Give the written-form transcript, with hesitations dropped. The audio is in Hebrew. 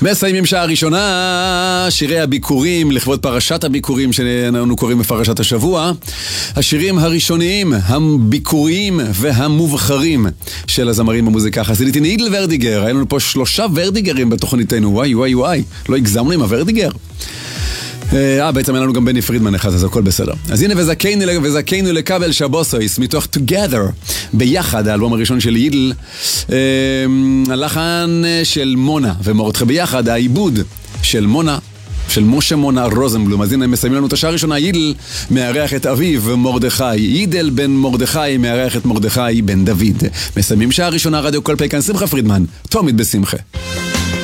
מסיימים שעה ראשונה, שירי הביקורים, לכבוד פרשת הביקורים שאנחנו קוראים בפרשת השבוע. השירים הראשוניים, הביקוריים והמובחרים של הזמרים במוזיקה החסידית. הנה אידל ורדיגר, היה לנו פה 3 ורדיגרים בתוכניתנו, וואי וואי וואי, לא הגזמנו עם הוורדיגר? בעצם היה לנו גם בני פרידמן אחד, אז הכל בסדר. אז הנה וזכינו לקבל שבוסויס מתוך Together, ביחד, האלבום הראשון של אידל, הלחן של מונה ומורדכי ביחד, העיבוד של מונה, של משה מונה רוזנבלום. אז הנה מסיימים לנו את השעה הראשונה. אידל מארח את אביו מורדכי, אידל בן מורדכי מארח את מורדכי בן דוד. מסיימים שעה ראשונה, רדיו כל פי כאן שמחה פרידמן, תמיד בשמחה.